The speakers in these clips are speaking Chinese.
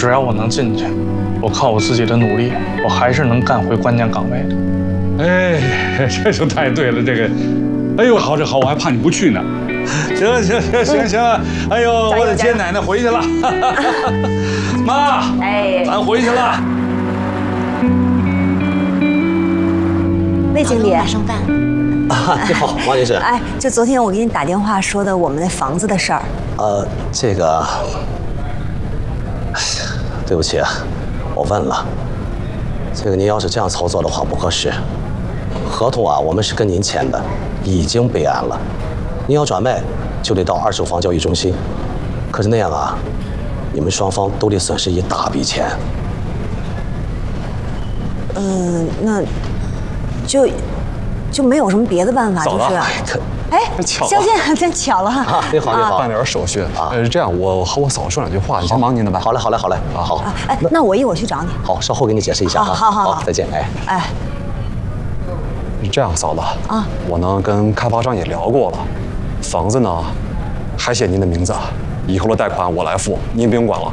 只要我能进去，我靠我自己的努力，我还是能干回关键岗位的。 哎，这就太对了，这个，哎呦，好这好，我还怕你不去呢。行，哎呦，我得接奶奶回去了。妈， 哎， 咱回去了。 魏经理， 马上办。 啊，你好，王女士。 哎，就昨天我给你打电话说的我们那房子的事儿。 这个，对不起啊，我问了，这个您要是这样操作的话不合适。合同啊，我们是跟您签的，已经备案了。您要转卖，就得到二手房交易中心。可是那样啊，你们双方都得损失一大笔钱。 那就没有什么别的办法，就是。哎，肖剑，真巧了啊！你好， 办点手续啊。是这样，我和我嫂说两句话，你先忙您的吧。 好嘞。好。 哎，那我一会儿去找你。 好，稍后给你解释一下啊。 好， 再见。 哎。 是这样，嫂子啊， 我呢跟开发商也聊过了，房子呢还写您的名字，以后的贷款我来付，您不用管了。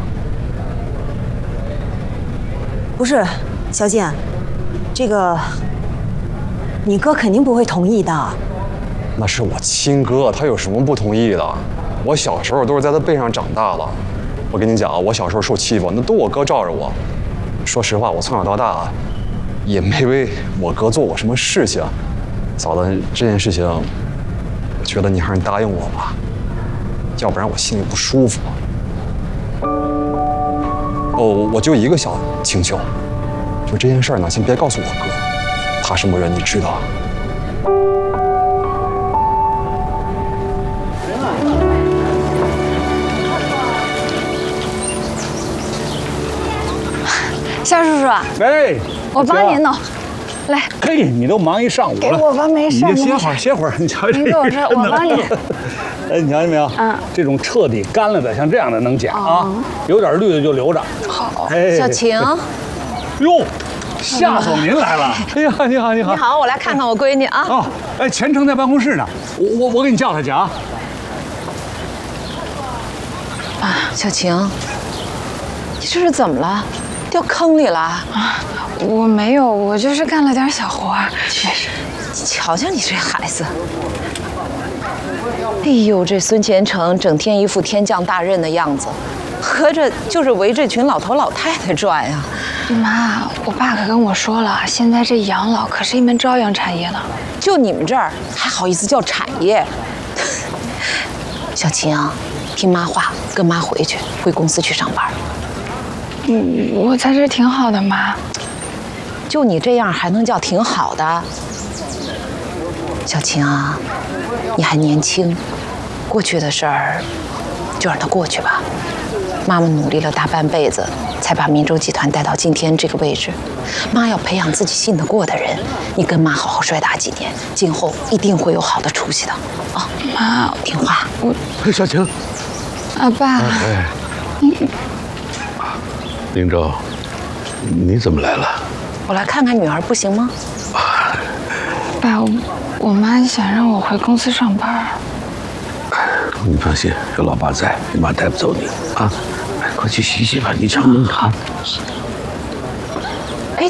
不是，肖剑，这个你哥肯定不会同意的。 那是我亲哥，他有什么不同意的？我小时候都是在他背上长大的。我跟你讲啊，我小时候受欺负，那都我哥罩着我。说实话，我从小到大也没为我哥做过什么事情。嫂子，这件事情，我觉得你还是答应我吧，要不然我心里不舒服。哦，我就一个小请求，就这件事儿呢，先别告诉我哥，他什么人你知道。 肖叔叔， 哎， 我帮您弄，来。 嘿，你都忙一上午了， 给我吧，没事。 你就歇会儿。你瞧这您给我说，我帮你。 哎，你瞧见没有？这种彻底干了的，像这样的能剪啊，有点绿的就留着。 好。 哎， 小晴。 哟，夏总您来了。哎呀，你好。 你好，我来看看我闺女啊。 哦，哎，钱程在办公室呢，我给你叫她去啊。 小晴，你这是怎么了？掉坑里了啊！ 我没有，我就是干了点小活。没事。 瞧瞧你这孩子，哎呦，这孙前程整天一副天降大任的样子，合着就是围这群老头老太太转呀。 妈，我爸可跟我说了，现在这养老可是一门朝阳产业呢。 就你们这儿还好意思叫产业？小晴，听妈话，跟妈回公司去上班。 我在这挺好的，妈。 就你这样还能叫挺好的？小晴啊，你还年轻，过去的事儿就让它过去吧。妈妈努力了大半辈子，才把明州集团带到今天这个位置。妈要培养自己信得过的人，你跟妈好好摔打几年，今后一定会有好的出息的。啊， 妈， 听话。 小晴， 爸。 明州，你怎么来了？ 我来看看女儿，不行吗？ 爸，我妈想让我回公司上班。 你放心，有老爸在，你妈带不走你啊！快去洗洗吧，你常弄它。 哎，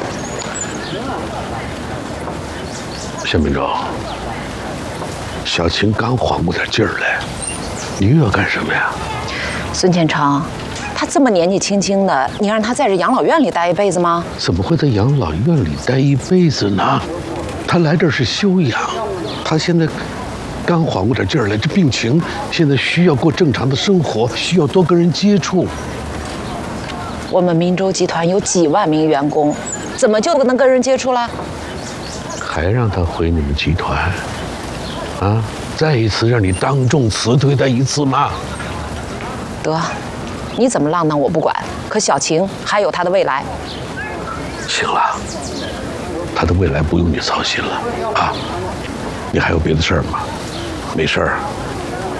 小明州，小晴刚缓过点劲儿来，你又要干什么呀？ 孙建成。他这么年纪轻轻的，你让他在这养老院里待一辈子吗？ 怎么会在养老院里待一辈子呢？他来这儿是休养，他现在刚缓过点劲儿来，这病情现在需要过正常的生活，需要多跟人接触。 我们明州集团有几万名员工，怎么就能跟人接触了？ 还让他回你们集团？啊，再一次让你当众辞退他一次吗？ 得。你怎么浪荡我不管，可小晴还有她的未来。 行了，她的未来不用你操心了啊！你还有别的事儿吗？没事儿，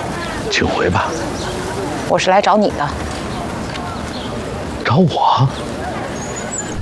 请回吧。 我是来找你的。 找我？